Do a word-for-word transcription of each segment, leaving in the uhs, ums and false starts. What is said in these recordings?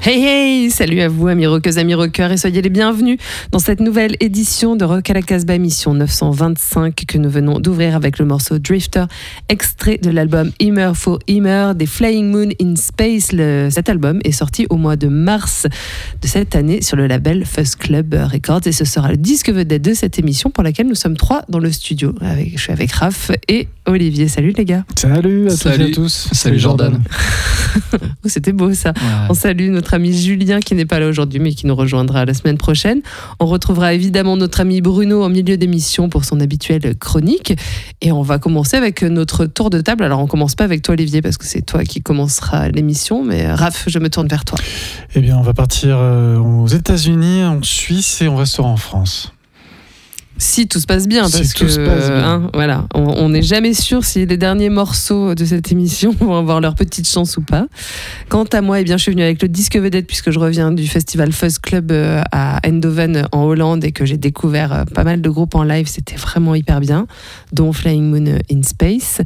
Hey hey, salut à vous amis rockeuses, amis rockeurs et soyez les bienvenus dans cette nouvelle édition de Rock à la Casbah, émission neuf cent vingt-cinq que nous venons d'ouvrir avec le morceau Drifter, extrait de l'album Immer for Immer des Flying Moon in Space. Le, cet album est sorti au mois de mars de cette année sur le label Fuzz Club Records et ce sera le disque vedette de cette émission pour laquelle nous sommes trois dans le studio. Avec, je suis avec Raph et Olivier. Salut les gars. Salut à Salut. tous et à tous. Salut Jordan. Oh, c'était beau ça. Ouais. On salue notre ami Julien qui n'est pas là aujourd'hui mais qui nous rejoindra la semaine prochaine. On retrouvera évidemment notre ami Bruno en milieu d'émission pour son habituelle chronique et on va commencer avec notre tour de table. Alors on commence pas avec toi Olivier parce que c'est toi qui commencera l'émission, mais Raph, je me tourne vers toi. Eh bien on va partir aux États-Unis, en Suisse et on restera en France. Si tout se passe bien, parce si que se passe bien. Hein, voilà, on n'est jamais sûr si les derniers morceaux de cette émission vont avoir leur petite chance ou pas. Quant à moi, eh bien, je suis venue avec le disque vedette puisque je reviens du festival Fuzz Club à Eindhoven en Hollande et que j'ai découvert pas mal de groupes en live. C'était vraiment hyper bien, dont Flying Moon in Space.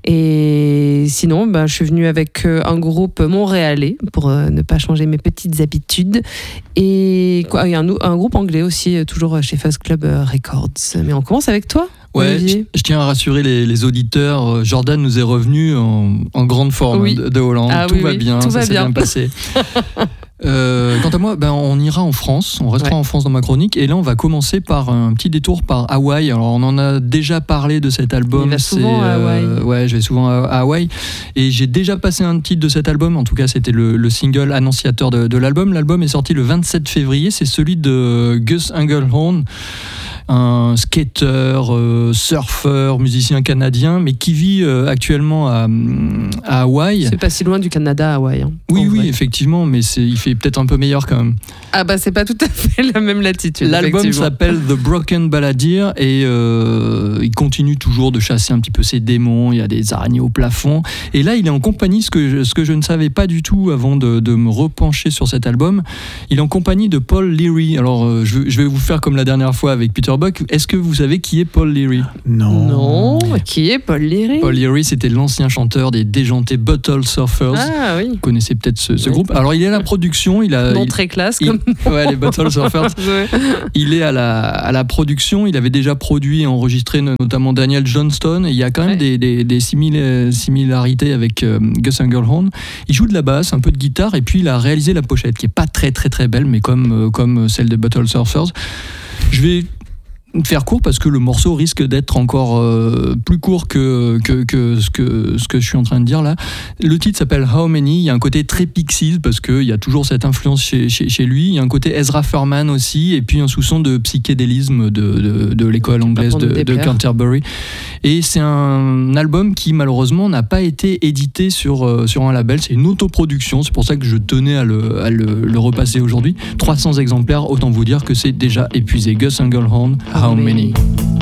Et sinon, ben, je suis venue avec un groupe montréalais pour ne pas changer mes petites habitudes. Et quoi, il y a un, un groupe anglais aussi, toujours chez Fuzz Club Records. Mais on commence avec toi, ouais, Olivier. Je, je tiens à rassurer les, les auditeurs. Jordan nous est revenu en, en grande forme oui. de, de Hollande. Ah, tout oui, va oui, bien, tout ça va s'est bien, bien passé. Euh, quant à moi, ben, on ira en France, on restera ouais. en France dans ma chronique. Et là, on va commencer par un petit détour par Hawaï. Alors, on en a déjà parlé de cet album. Il va souvent à Hawaï. Euh, ouais, je vais souvent à, à Hawaï. Et j'ai déjà passé un titre de cet album. En tout cas, c'était le, le single annonciateur de, de l'album. L'album est sorti le vingt-sept février. C'est celui de Gus Engelhorn, un skater, euh, surfeur, musicien canadien, mais qui vit euh, actuellement à, à Hawaï. C'est pas si loin du Canada à Hawaï. Hein, oui, oui, vrai. Effectivement, mais c'est, il fait peut-être un peu meilleur quand même. Ah bah c'est pas tout à fait la même latitude. L'album s'appelle The Broken Balladeer et euh, il continue toujours de chasser un petit peu ses démons. Il y a des araignées au plafond. Et là, il est en compagnie, ce que je, ce que je ne savais pas du tout avant de, de me repencher sur cet album. Il est en compagnie de Paul Leary. Alors, euh, je, je vais vous faire comme la dernière fois avec Peter Buck. Est-ce que vous savez qui est Paul Leary ? Non. Non. Qui est Paul Leary ? Paul Leary, c'était l'ancien chanteur des déjantés Bottle Surfers. Ah oui. Vous connaissez peut-être ce, ce oui. groupe. Alors, il est à la production. Il a. Non, il, très classe. il, comme... Ouais, les Bottle Surfers. Ouais. Il est à la, à la production. Il avait déjà produit et enregistré notamment Daniel Johnston. Et il y a quand même ouais. des, des, des simila- similarités avec euh, Gus Engelhorn. Il joue de la basse, un peu de guitare, et puis il a réalisé la pochette, qui est pas très très très belle, mais comme, euh, comme celle des Bottle Surfers. Je vais faire court parce que le morceau risque d'être encore euh, plus court que, que, que, ce que ce que je suis en train de dire là. Le titre s'appelle How Many. Il y a un côté très Pixies parce qu'il y a toujours cette influence chez, chez, chez lui. Il y a un côté Ezra Furman aussi et puis un soupçon de psychédélisme de, de, de l'école anglaise de, de Canterbury. Et c'est un album qui malheureusement n'a pas été édité sur, sur un label. C'est une autoproduction. C'est pour ça que je tenais à le, à le, le repasser aujourd'hui. trois cents exemplaires, autant vous dire que c'est déjà épuisé. Gus Engelhorn, How Many?